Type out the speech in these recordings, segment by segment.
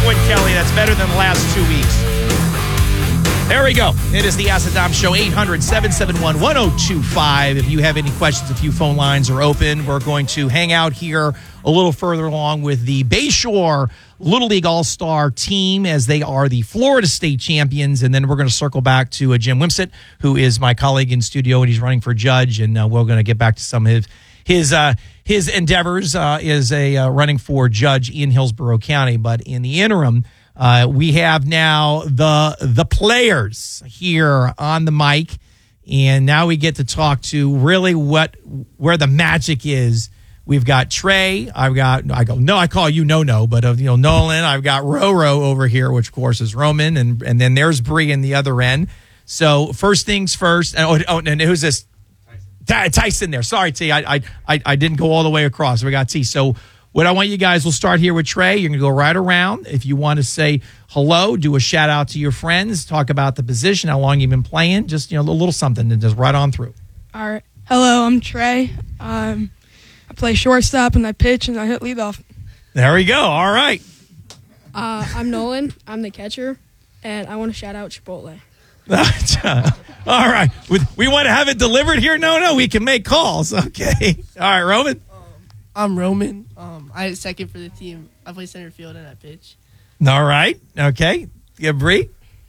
that one, Kelly. That's better than the last 2 weeks. There we go. It is the Ask the Dom Show, 800-771-1025. If you have any questions, a few phone lines are open. We're going to hang out here a little further along with the Bayshore Little League All-Star team as they are the Florida State champions. And then we're going to circle back to Jim Wimsett, who is my colleague in studio, and he's running for judge. And we're going to get back to some of his endeavors is running for judge in Hillsborough County. But in the interim, we have now the players here on the mic, and now we get to talk to really where the magic is. We've got Trey. I call you No, but Nolan. I've got Roro over here, which of course is Roman, and then there's Bree in the other end. So first things first. And who's this? Tyson there. Sorry, T. I didn't go all the way across. We got T. So what I want you guys, we'll start here with Trey. You're going to go right around. If you want to say hello, do a shout out to your friends, talk about the position, how long you've been playing, just a little something, and just right on through. All right. Hello, I'm Trey. I play shortstop and I pitch and I hit leadoff. There we go. All right. I'm Nolan. I'm the catcher, and I want to shout out Chipotle. All right. We want to have it delivered here? No, we can make calls. Okay. All right, Roman. I'm Roman. I hit second for the team. I play center field and I pitch. All right. Okay. Yeah, Bree?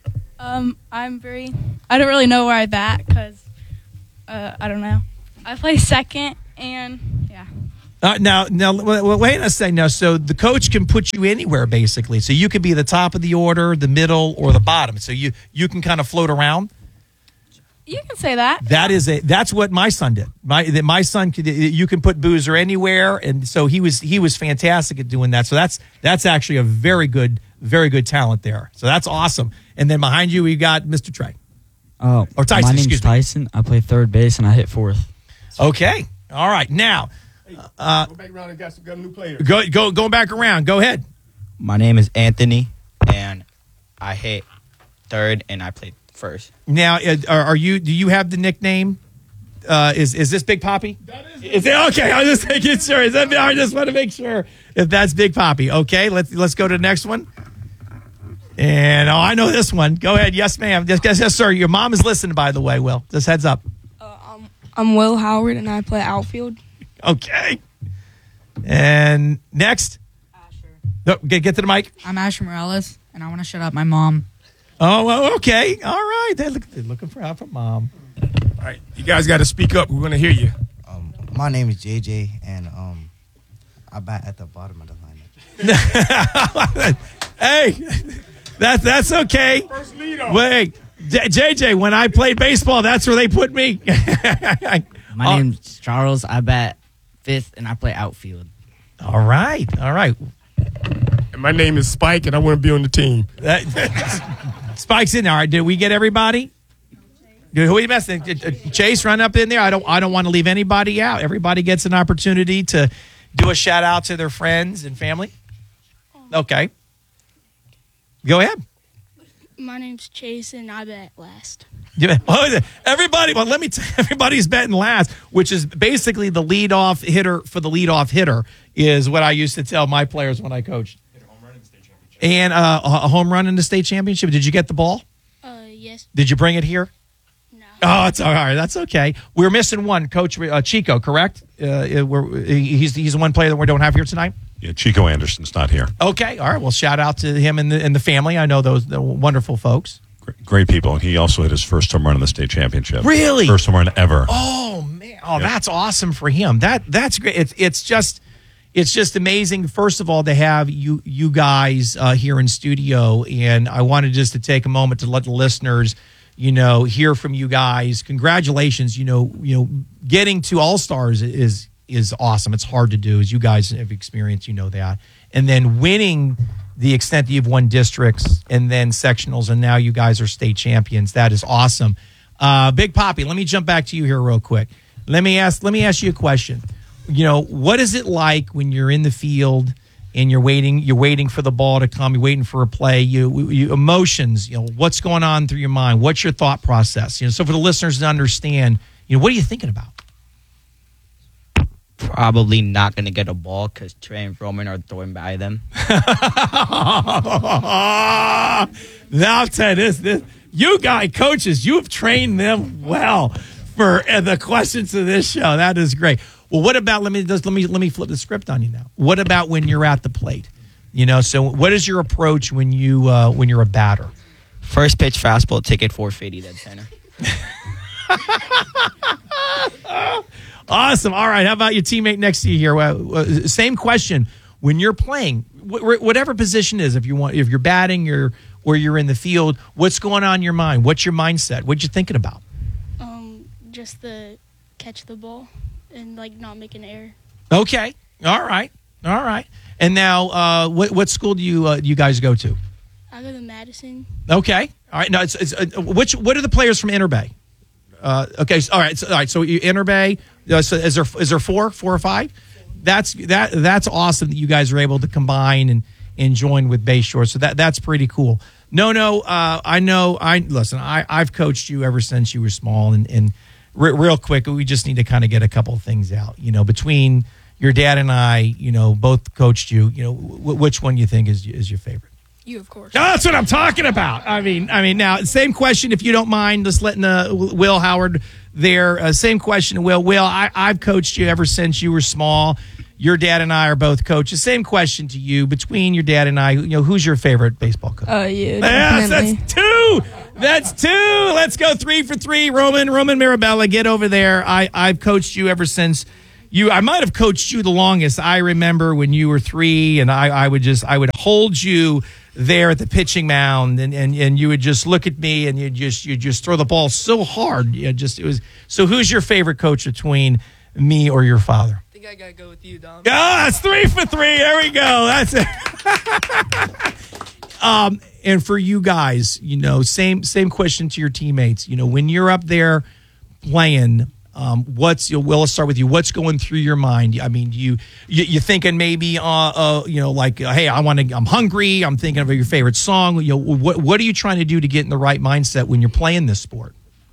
I'm Bree. I don't really know where I bat because I don't know. I play second, and yeah. Now, wait a second. Now, so the coach can put you anywhere, basically. So you could be the top of the order, the middle, or the bottom. So you can kind of float around. You can say that. That's what my son did. My son you can put Boozer anywhere, and so he was fantastic at doing that. So that's actually a very good talent there. So that's awesome. And then behind you, we got Mr. Trey. Oh, or Tyson. My name's Tyson. I play third base and I hit fourth. Okay. All right. Now, go back around and got new players. Go back around. Go ahead. My name is Anthony, and I hit third and I played first. Now, do you have the nickname? Is this Big Poppy? Is it okay? I was just making sure. I just want to make sure if that's Big Poppy. Okay, let's go to the next one. And I know this one. Go ahead. Yes, ma'am. Yes, sir. Your mom is listening, by the way. Will, just heads up. I'm Will Howard, and I play outfield. Okay. And next, Asher. Get to the mic. I'm Asher Morales, and I want to shout out my mom. Oh, well, okay. All right. They're looking for help from mom. All right. You guys got to speak up. We want to hear you. My name is JJ, and I bat at the bottom of the lineup. Hey, that's okay. First lead off. Wait, JJ, when I played baseball, that's where they put me. My name's Charles. I bat fifth, and I play outfield. All right. And my name is Spike, and I want to be on the team. Spike's in there. All right, did we get everybody? Who are you messing? Chase, run up in there. I don't want to leave anybody out. Everybody gets an opportunity to do a shout out to their friends and family. Okay. Go ahead. My name's Chase, and I bat last. Everybody, well, let me tell you, everybody's betting last, which is basically the leadoff hitter for the leadoff hitter, is what I used to tell my players when I coached. And a home run in the state championship. Did you get the ball? Yes. Did you bring it here? No. Oh, it's all right. That's okay. We're missing one, Coach Chico, correct? He's the one player that we don't have here tonight? Yeah, Chico Anderson's not here. Okay, all right. Well, shout out to him and the family. I know the wonderful folks. Great people. And he also hit his first home run in the state championship. Really? First home run ever. Oh, man. Oh, yeah. That's awesome for him. That's great. It's just amazing, first of all, to have you guys here in studio. And I wanted just to take a moment to let the listeners, hear from you guys. Congratulations. Getting to All-Stars is awesome. It's hard to do, as you guys have experienced, that. And then winning the extent that you've won districts and then sectionals, and now you guys are state champions. That is awesome. Big Poppy, let me jump back to you here real quick. Let me ask you a question. What is it like when you're in the field and you're waiting for the ball to come, you're waiting for a play, you emotions, what's going on through your mind? What's your thought process? So for the listeners to understand, what are you thinking about? probably not going to get a ball because Trey and Roman are throwing by them. Now, I'll tell you this, you guys, coaches, you have trained them well for the questions of this show. That is great. Well, what about, let me flip the script on you now. What about when you're at the plate? So what is your approach when you're a batter? First pitch fastball, ticket 450 dead center. Awesome. All right. How about your teammate next to you here? Same question. When you're playing, whatever position is, if you're batting or you're in the field, what's going on in your mind? What's your mindset? What you thinking about? Just to catch the ball and not make an error. Okay. All right. And now, what school do you guys go to? I go to Madison. Okay. All right. No, what are the players from Inter Bay? Okay. All right. So you Inter Bay. So is there four or five? That's awesome that you guys are able to combine and join with Bayshore. So that's pretty cool. No. I know. Listen. I've coached you ever since you were small, and real quick, we just need to kind of get a couple of things out. Between your dad and I, both coached you. Which one you think is your favorite? You, of course. Oh, that's what I'm talking about. I mean, now, same question, if you don't mind, just letting Will Howard there. Same question, Will. Will, I've coached you ever since you were small. Your dad and I are both coaches. Same question to you. Between your dad and I, who's your favorite baseball coach? You. Yes, Definitely. that's two. That's two. Let's go 3 for 3. Roman Mirabella, get over there. I've coached you ever since I might have coached you the longest. I remember when you were 3, and I would hold you there at the pitching mound, and you would just look at me, and you just throw the ball so hard. So who's your favorite coach between me or your father? I think I gotta go with you, Dom. Oh, that's 3 for 3. There we go. That's it. And for you guys, same question to your teammates. When you're up there playing, Will, let's start with you. What's going through your mind? I mean, you thinking maybe, hey, I'm hungry. I'm thinking of your favorite song. What are you trying to do to get in the right mindset when you're playing this sport?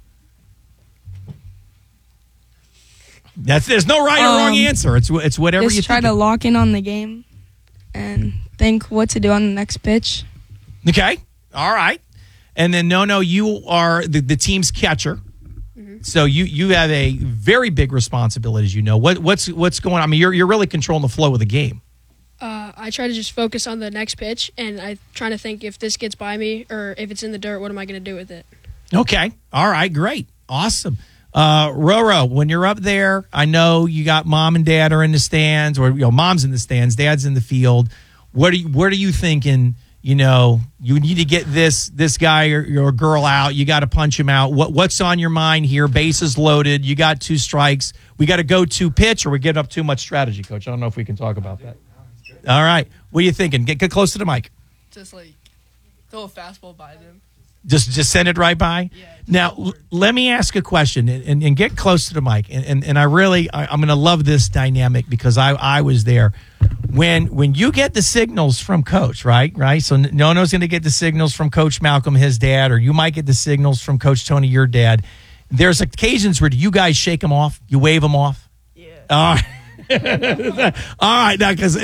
There's no right or wrong answer. It's whatever just you try think. to lock in on the game and think what to do on the next pitch. Okay. All right. And then, no, you are the team's catcher. So you have a very big responsibility, as you know. What's going on? I mean, you're really controlling the flow of the game. I try to just focus on the next pitch, and I'm trying to think if this gets by me or if it's in the dirt, what am I going to do with it? Okay. All right. Great. Awesome. Roro, when you're up there, I know you got mom and dad are in the stands, or mom's in the stands, dad's in the field. What are you thinking? You need to get this guy or girl out. You got to punch him out. What's on your mind here? Bases loaded. You got 2 strikes. We got to go to pitch, or we get up too much strategy, Coach. I don't know if we can talk about that. All right. What are you thinking? Get close to the mic. Just throw a fastball by them. Just send it right by? Yeah. Now, let me ask a question, and get close to the mic. And I'm going to love this dynamic because I was there. When you get the signals from Coach, right? So Nono's going to get the signals from Coach Malcolm, his dad, or you might get the signals from Coach Tony, your dad. There's occasions where do you guys shake them off? You wave them off? Yeah. All right. All right. Now, because,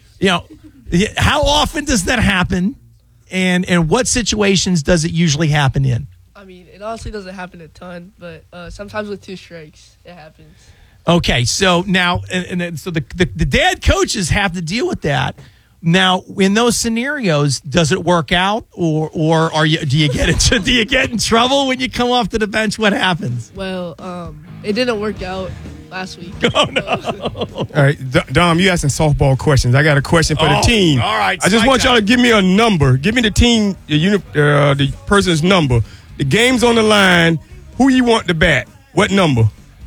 how often does that happen? And what situations does it usually happen in? I mean, it honestly doesn't happen a ton, but sometimes with 2 strikes, it happens. Okay, so now, so the dad coaches have to deal with that. Now, in those scenarios, does it work out, or do you get in trouble when you come off to the bench? What happens? Well, it didn't work out last week. Oh no! All right, Dom, you asking softball questions. I got a question for the team. All right, I just want y'all to give me a number. Give me the team, the person's number. The game's on the line. Who you want to bat? What number?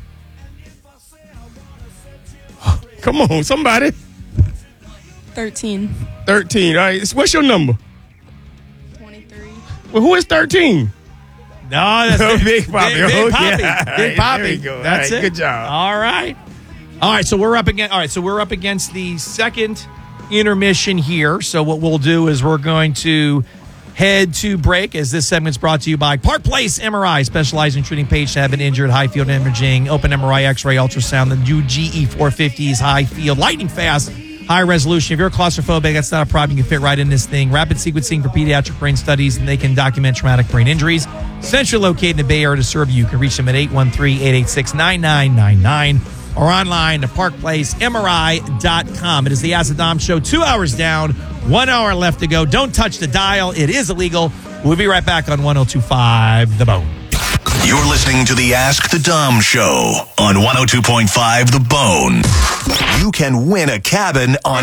Come on, somebody. 13. 13. All right. What's your number? 23. Well, who is 13? No, that's Big Poppy. Big Poppy. Yeah. Big Poppy. There we go. That's all right, it. Good job. All right. All right. So we're up against the second intermission here. So what we'll do is we're going to head to break as this segment's brought to you by Park Place MRI, specializing in treating patients that have been injured, high field imaging, open MRI, X-ray, ultrasound, the new GE 450s, high field, lightning fast, high resolution. If you're claustrophobic, that's not a problem. You can fit right in this thing. Rapid sequencing for pediatric brain studies, and they can document traumatic brain injuries. Centrally located in the Bay Area to serve you. You can reach them at 813-886-9999 or online to parkplacemri.com. It is the Ask the Dom Show. 2 hours down, 1 hour left to go. Don't touch the dial. It is illegal. We'll be right back on 102.5 The Bone. You're listening to the Ask the Dom Show on 102.5 The Bone. You can win a cabin on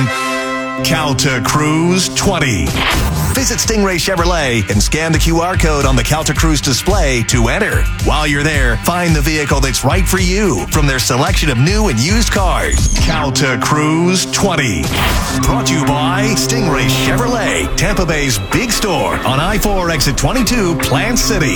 Calta Cruise 20. Visit Stingray Chevrolet and scan the QR code on the Calta Cruise display to enter. While you're there, find the vehicle that's right for you from their selection of new and used cars. Calta Cruise 20. Brought to you by Stingray Chevrolet, Tampa Bay's big store on I-4 exit 22, Plant City.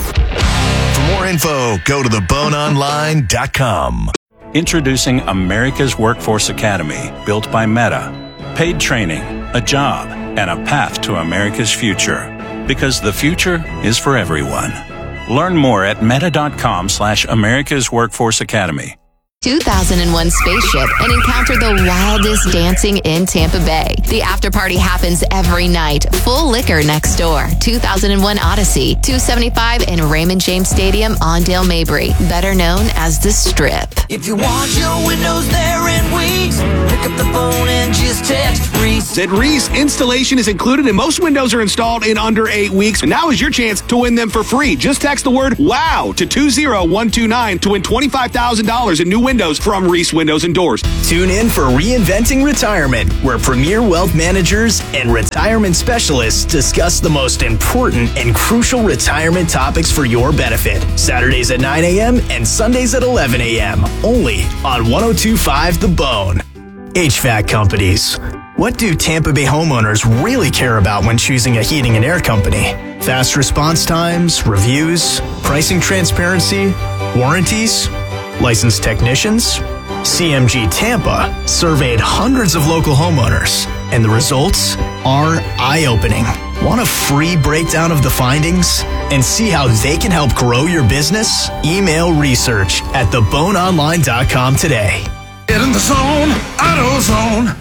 For more info, go to theboneonline.com. Introducing America's Workforce Academy, built by Meta. Paid training, a job, and a path to America's future. Because the future is for everyone. Learn more at meta.com/America's Workforce Academy. 2001 Spaceship and encounter the wildest dancing in Tampa Bay. The after party happens every night. Full liquor next door. 2001 Odyssey, 275 in Raymond James Stadium on Dale Mabry, better known as The Strip. If you want your windows there in weeks, pick up the phone and just text Reese. At Reese, installation is included and most windows are installed in under 8 weeks. Now is your chance to win them for free. Just text the word WOW to 20129 to win $25,000 in new windows from Reese Windows and Doors. Tune in for Reinventing Retirement, where premier wealth managers and retirement specialists discuss the most important and crucial retirement topics for your benefit. Saturdays at 9 a.m. and Sundays at 11 a.m. Only on 102.5 The Bone. HVAC companies. What do Tampa Bay homeowners really care about when choosing a heating and air company? Fast response times, reviews, pricing transparency, warranties, licensed technicians? CMG Tampa surveyed hundreds of local homeowners, and the results are eye-opening. Want a free breakdown of the findings and see how they can help grow your business? Email research at theboneonline.com today. Get in the zone, AutoZone.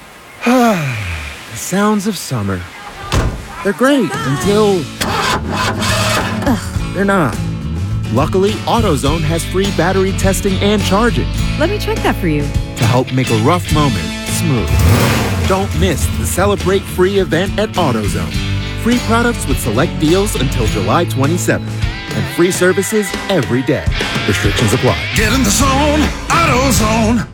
The sounds of summer. They're great until they're not. Luckily, AutoZone has free battery testing and charging. Let me check that for you. To help make a rough moment smooth. Don't miss the Celebrate Free event at AutoZone. Free products with select deals until July 27th. And free services every day. Restrictions apply. Get in the zone, AutoZone.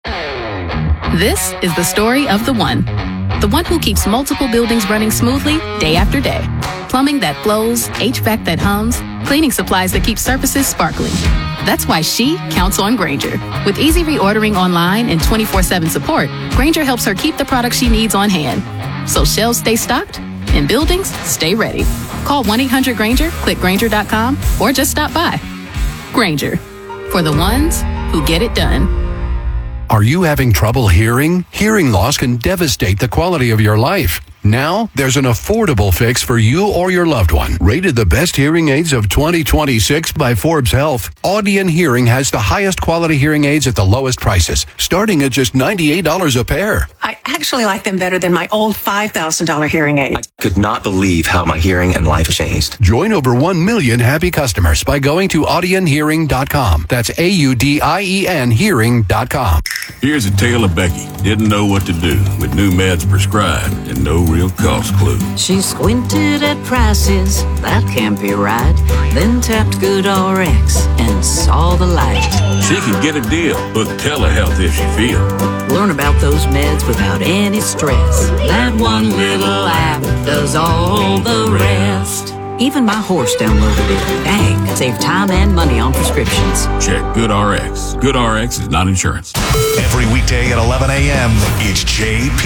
This is the story of the one. The one who keeps multiple buildings running smoothly day after day. Plumbing that flows, HVAC that hums, cleaning supplies that keep surfaces sparkling. That's why she counts on Grainger. With easy reordering online and 24/7 support, Grainger helps her keep the products she needs on hand. So shelves stay stocked and buildings stay ready. Call 1-800-GRAINGER, click Grainger.com, or just stop by. Grainger, for the ones who get it done. Are you having trouble hearing? Hearing loss can devastate the quality of your life. Now, there's an affordable fix for you or your loved one. Rated the best hearing aids of 2026 by Forbes Health, Audion Hearing has the highest quality hearing aids at the lowest prices, starting at just $98 a pair. I actually like them better than my old $5,000 hearing aid. I could not believe how my hearing and life changed. Join over 1 million happy customers by going to audionhearing.com. That's AUDIEN hearing.com. Here's a tale of Becky. Didn't know what to do with new meds prescribed and no real cost clue. She squinted at prices, that can't be right. Then tapped GoodRx and saw the light. She can get a deal. Book telehealth if she feels. Learn about those meds without any stress. That one little app does all the rest. Even my horse downloaded it. Dang, save time and money on prescriptions. Check GoodRx. GoodRx is not insurance. Every weekday at 11 a.m., it's JP.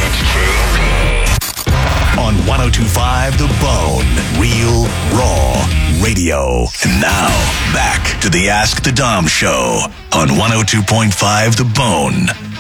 On 102.5 The Bone. Real, raw radio. And now, back to the Ask the Dom Show on 102.5 The Bone.